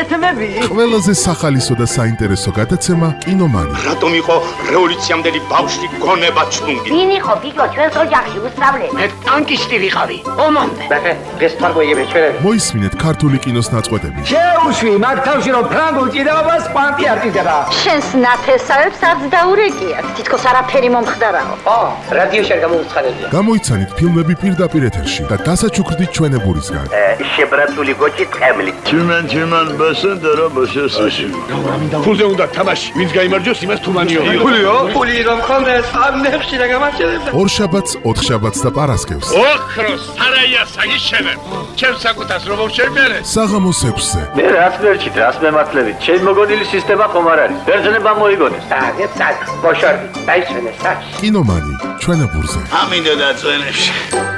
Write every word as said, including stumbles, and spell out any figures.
გაცეთმები? ყველაზე სახალისო და საინტერესო გადაცემა კინომანი. რატომ იყო რევოლუციამდელი ბავშვი გონება ჩუნგი? ვინ იყო გიგო ჩვენს ოჯახში უსწავლე? მე ტანკისტი ვიყავი. ომამდე. ბახე, ეს თარგოიები ჩვენები. მოისმინეთ ქართული კინოს ნაწყვეტები. შეუშვი მაგ თავში რომ ფრანგულ ჭიდაობას კვანტი არ ჭირდება. შენს ნათესავებს არც დაურეკიათ. თითქოს არაფერი მომხდარაო. ო, რადიოში არ გამოუცხადებია. გამოიცანით ფილმები პირდაპირ ეთერში და დასაჩუქრდით ჩვენებურისგან. შებრაცული გოჭი ტყემლით. Tümen tümen basın dara basıyorsun. ფულზე უნდა თამაში, ვინც გაიმარჯვოს იმას თუმანიო. ფულიო? ფული რომ ხონდეს, ამ ნებში რა გამარჯვებდა. ორ შაბათს, ოთხ შაბათს და პარასკევს. ოქროს სარაია საგიშენებ. ჩემს საკუთას რომ შევმერე. საღამოს ექვსზე. Ne rast verçit, rast mematlevi. Çel mogonili sistema komarari. Berzene ban moigones. საგე цаг, ბოშორდი, დაისვენე საჩ. კინომანი ჩვენებურზე. ამინდა და წვენებში.